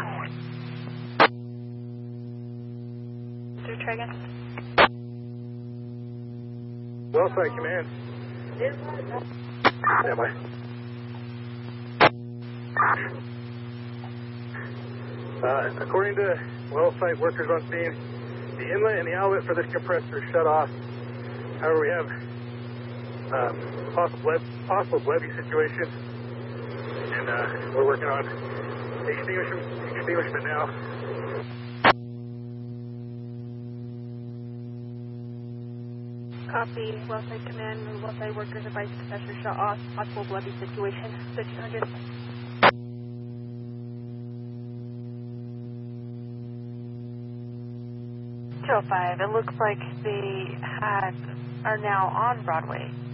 Try again. Wellsite Command. Stand by. According to Wellsite workers on scene, the inlet and the outlet for this compressor is shut off. However, we have possible Levy situation, and we're working on extinguishment now. Copy. Wellsite Command. Wellsite workers advise compressor shut off. Possible bloody situation. 1300. It looks like they are now on Broadway.